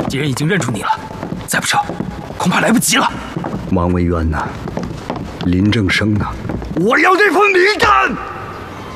敌人已经认出你了，再不撤，恐怕来不及了。 王文渊呐，林正生呐，我要这封名单！